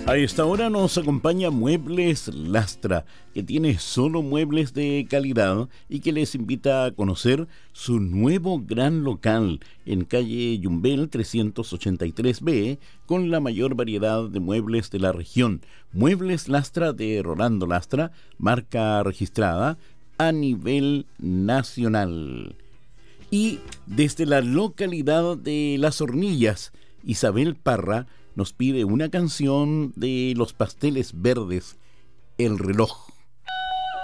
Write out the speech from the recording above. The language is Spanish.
A esta hora nos acompaña Muebles Lastra, que tiene solo muebles de calidad y que les invita a conocer su nuevo gran local en calle Yumbel 383B, con la mayor variedad de muebles de la región. Muebles Lastra de Rolando Lastra, marca registrada a nivel nacional. Y desde la localidad de Las Hornillas, Isabel Parra nos pide una canción de Los Pasteles Verdes, El reloj.